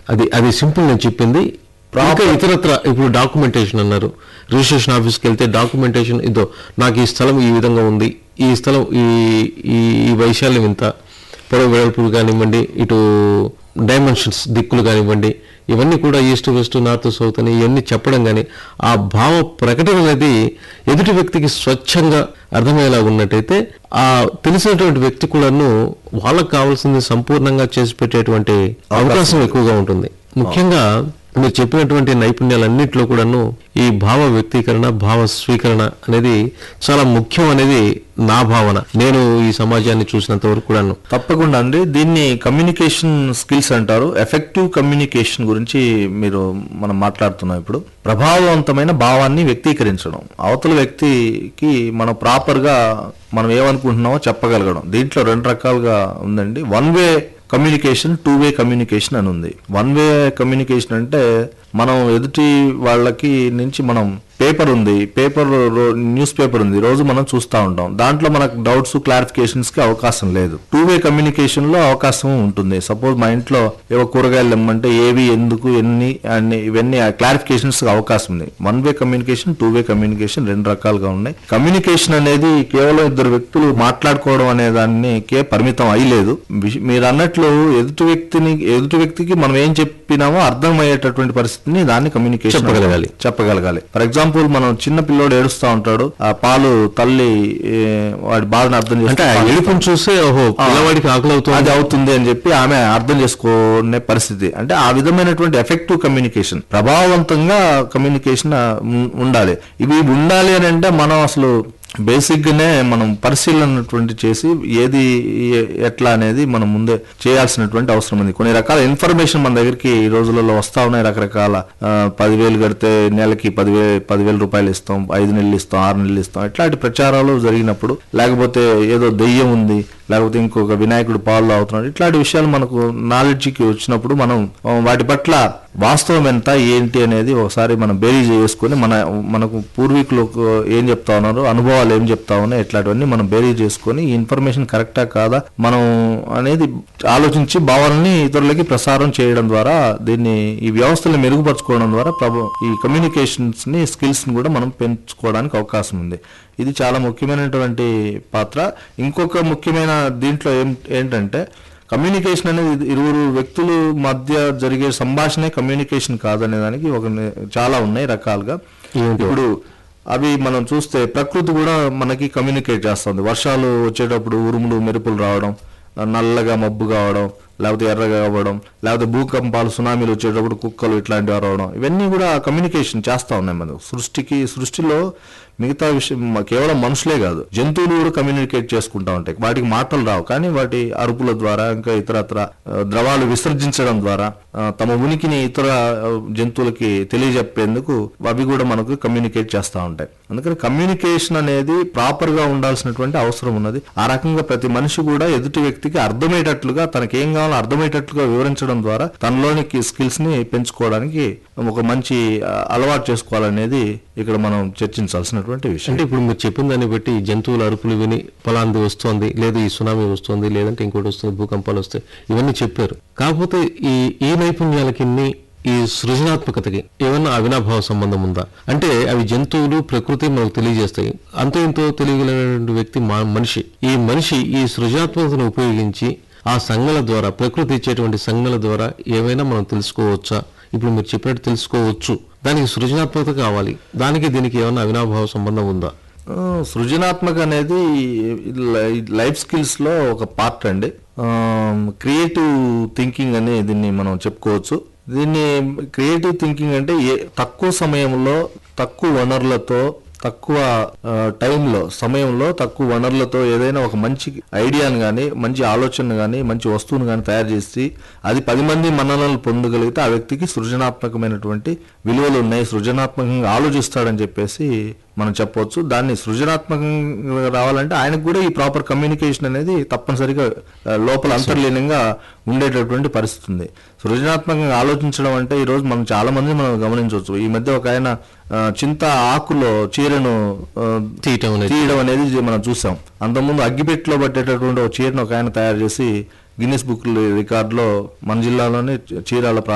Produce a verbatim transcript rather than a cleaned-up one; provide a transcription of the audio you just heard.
అది అది సింపుల్ నేను చెప్పింది. ఇంకా ఇతరత్ర ఇప్పుడు డాక్యుమెంటేషన్ అన్నారు, రిజిస్ట్రేషన్ ఆఫీస్కి వెళ్తే డాక్యుమెంటేషన్ ఇదో నాకు ఈ స్థలం ఈ విధంగా ఉంది, ఈ స్థలం ఈ ఈ వైశాల్యం ఇంత, పొడవు వెడల్పులు కానివ్వండి, ఇటు డైమెన్షన్స్ దిక్కులు కానివ్వండి, ఇవన్నీ కూడా ఈస్ట్ వెస్ట్ నార్త్ సౌత్ అని ఇవన్నీ చెప్పడం కానీ ఆ భావ ప్రకటన అనేది ఎదుటి వ్యక్తికి స్వచ్ఛంగా అర్థమయ్యేలా ఉన్నట్టయితే ఆ తెలిసినటువంటి వ్యక్తి కూడాను వాళ్ళకు కావాల్సింది సంపూర్ణంగా చేసి పెట్టేటువంటి అవకాశం ఎక్కువగా ఉంటుంది. ముఖ్యంగా మీరు చెప్పినటువంటి నైపుణ్యాలన్నింటిలో కూడాను ఈ భావ వ్యక్తీకరణ, భావ స్వీకరణ అనేది చాలా ముఖ్యం అనేది నా భావన, నేను ఈ సమాజాన్ని చూసినంత వరకు కూడాను. తప్పకుండా అండి. దీన్ని కమ్యూనికేషన్ స్కిల్స్ అంటారు. ఎఫెక్టివ్ కమ్యూనికేషన్ గురించి మీరు మనం మాట్లాడుతున్నాం ఇప్పుడు. ప్రభావవంతమైన భావాన్ని వ్యక్తీకరించడం, అవతల వ్యక్తికి మనం ప్రాపర్ గా మనం ఏమనుకుంటున్నామో చెప్పగలగడం. దీంట్లో రెండు రకాలుగా ఉందండి. One way communication, two way communication అని ఉంది. వన్ వే కమ్యూనికేషన్ అంటే మనం ఎదుటి వాళ్ళకి నుంచి మనం పేపర్ ఉంది, పేపర్ న్యూస్ పేపర్ ఉంది, రోజు మనం చూస్తూ ఉంటాం, దాంట్లో మనకు డౌట్స్ క్లారిఫికేషన్స్ కి అవకాశం లేదు. టూ వే కమ్యూనికేషన్ లో అవకాశం ఉంటుంది. సపోజ్ మా ఇంట్లో ఏవో కూరగాయలు ఇమ్మంటే ఏవి, ఎందుకు, ఎన్ని అన్ని ఇవన్నీ క్లారిఫికేషన్స్ అవకాశం ఉంది. One way communication, two way communication రెండు రకాలుగా ఉన్నాయి. కమ్యూనికేషన్ అనేది కేవలం ఇద్దరు వ్యక్తులు మాట్లాడుకోవడం అనే దానికి పరిమితం అయ్యలేదు. మీరు అన్నట్లు ఎదుటి వ్యక్తిని ఎదుటి వ్యక్తికి మనం ఏం చెప్పినామో అర్థమయ్యేటటువంటి పరిస్థితిని దాన్ని కమ్యూనికేషన్ చెప్పగలగాలి చెప్పగలగాలి ఫర్ ఎగ్జాంపుల్ మనం చిన్న పిల్లోడు ఏడుస్తా ఉంటాడు, ఆ పాలు తల్లి వాడి బాధను అర్థం చేసుకుంటే చూస్తే పిల్లవాడికి ఆకలి అవుతుంది అది అవుతుంది అని చెప్పి ఆమె అర్థం చేసుకునే పరిస్థితి. అంటే ఆ విధమైనటువంటి ఎఫెక్టివ్ కమ్యూనికేషన్, ప్రభావవంతంగా కమ్యూనికేషన్ ఉండాలి. ఇవి ఉండాలి అని అంటే మనం అసలు బేసిక్ గానే మనం పరిశీలనటువంటి చేసి ఏది ఎట్లా అనేది మనం ముందే చేయాల్సినటువంటి అవసరం ఉంది. కొన్ని రకాల ఇన్ఫర్మేషన్ మన దగ్గరికి ఈ రోజులలో వస్తా ఉన్నాయి. రకరకాల పదివేలు కడితే నెలకి పదివే పదివేల రూపాయలు ఇస్తాం, ఐదు నెలలు ఇస్తాం, ఆరు నెలలు ఇస్తాం, ఇట్లాంటి ప్రచారాలు జరిగినప్పుడు, లేకపోతే ఏదో దెయ్యం ఉంది, లేకపోతే ఇంకొక వినాయకుడు పాలు అవుతున్నాడు, ఇట్లాంటి విషయాలు మనకు నాలెడ్జ్కి వచ్చినప్పుడు మనం వాటి పట్ల వాస్తవం ఎంత ఏంటి అనేది ఒకసారి మనం బేరీజ్ చేసుకుని మన మనకు పూర్వీకులు ఏం చెప్తా ఉన్నారు, అనుభవాలు ఏం చెప్తా ఉన్నాయి, ఇట్లాంటివన్నీ మనం బేరీజ్ చేసుకుని ఈ ఇన్ఫర్మేషన్ కరెక్టా కాదా మనం అనేది ఆలోచించి భావాలని ఇతరులకి ప్రసారం చేయడం ద్వారా దీన్ని ఈ వ్యవస్థలను మెరుగుపరచుకోవడం ద్వారా ప్రభు ఈ కమ్యూనికేషన్స్ ని స్కిల్స్ ని కూడా మనం పెంచుకోవడానికి అవకాశం ఉంది. ఇది చాలా ముఖ్యమైనటువంటి పాత్ర. ఇంకొక ముఖ్యమైన దీంట్లో ఏం ఏంటంటే కమ్యూనికేషన్ అనేది ఇరువురు వ్యక్తుల మధ్య జరిగే సంభాషణే కమ్యూనికేషన్ కాదనే దానికి ఒక చాలా ఉన్నాయి రకాలుగా. ఇప్పుడు అవి మనం చూస్తే ప్రకృతి కూడా మనకి కమ్యూనికేట్ చేస్తుంది. వర్షాలు వచ్చేటప్పుడు ఉరుములు మెరుపులు రావడం, నల్లగా మబ్బు కావడం, లేకపోతే ఎర్రగా అవ్వడం, లేకపోతే భూకంపాలు సునామీలు వచ్చేటప్పుడు కుక్కలు ఇట్లాంటివి రావడం, ఇవన్నీ కూడా కమ్యూనికేషన్ చేస్తూ ఉన్నాయి. మనం సృష్టికి సృష్టిలో మిగతా విషయం కేవలం మనుషులే కాదు, జంతువులు కూడా కమ్యూనికేట్ చేసుకుంటా ఉంటాయి. వాటికి మాటలు రావు, కానీ వాటి అరుపుల ద్వారా ఇంకా ఇతరత్ర ద్రవాలు విసర్జించడం ద్వారా తమ ఉనికిని ఇతర జంతువులకి తెలియజెప్పేందుకు అవి కూడా మనకు కమ్యూనికేట్ చేస్తూ ఉంటాయి. అందుకని కమ్యూనికేషన్ అనేది ప్రాపర్ గా ఉండాల్సినటువంటి అవసరం ఉన్నది. ఆ రకంగా ప్రతి మనిషి కూడా ఎదుటి వ్యక్తికి అర్థమయ్యేటట్లుగా, తనకేం కావాలో అర్థమయ్యేటట్లుగా వివరించడం ద్వారా తనలోని స్కిల్స్ ని పెంచుకోవడానికి ఒక మంచి అలవాటు చేసుకోవాలనేది ఇక్కడ మనం చర్చించాల్సినటువంటి విషయం. అంటే ఇప్పుడు మీరు చెప్పిన దాన్ని బట్టి జంతువుల అరుపులు విని ఫలాంది వస్తుంది, లేదా ఈ సునామీ వస్తుంది, లేదంటే ఇంకోటి వస్తుంది, భూకంపాలు వస్తాయి, ఇవన్నీ చెప్పారు. కాకపోతే ఈ ఈ నైపుణ్యాలకి ఈ సృజనాత్మకతకి ఏమన్నా అవినాభావ సంబంధం ఉందా? అంటే అవి జంతువులు, ప్రకృతి మనకు తెలియజేస్తాయి. అంతో ఇంతో తెలియగలిగినటువంటి వ్యక్తి మనిషి. ఈ మనిషి ఈ సృజనాత్మకతను ఉపయోగించి ఆ సంజ్ఞల ద్వారా, ప్రకృతి ఇచ్చేటువంటి సంజ్ఞల ద్వారా ఏమైనా మనం తెలుసుకోవచ్చా? ఇప్పుడు మీరు చెప్పినట్టు తెలుసుకోవచ్చు, దానికి సృజనాత్మకత కావాలి. దానికి దీనికి ఏమైనా అవినాభావ సంబంధం ఉందా? సృజనాత్మక అనేది లైఫ్ స్కిల్స్ లో ఒక పార్ట్ అండి. క్రియేటివ్ థింకింగ్ అని దీన్ని మనం చెప్పుకోవచ్చు. దీన్ని క్రియేటివ్ థింకింగ్ అంటే ఏ తక్కువ సమయంలో, తక్కువ వనరులతో, తక్కువ టైంలో, సమయంలో, తక్కువ వనరులతో ఏదైనా ఒక మంచి ఐడియాను కానీ, మంచి ఆలోచన కానీ, మంచి వస్తువును కానీ తయారు చేసి అది పది మంది మన్ననలు పొందగలిగితే ఆ వ్యక్తికి సృజనాత్మకమైనటువంటి విలువలు ఉన్నాయి, సృజనాత్మకంగా ఆలోచిస్తాడని చెప్పేసి మనం చెప్పవచ్చు. దాన్ని సృజనాత్మకంగా రావాలంటే ఆయనకు కూడా ఈ ప్రాపర్ కమ్యూనికేషన్ అనేది తప్పనిసరిగా లోపల అంతర్లీనంగా ఉండేటటువంటి పరిస్థితి ఉంది. సృజనాత్మకంగా ఆలోచించడం అంటే ఈరోజు మనం చాలా మంది మనం గమనించవచ్చు. ఈ మధ్య ఒక ఆయన చింత ఆకులో చీరను తీయడం అనేది మనం చూసాం. అంతకుముందు అగ్గిపెట్టిలో పట్టేటటువంటి ఒక చీరను ఒక ఆయన తయారు చేసి గిన్నిస్ బుక్ రికార్డులో మన జిల్లాలోనే చీరాల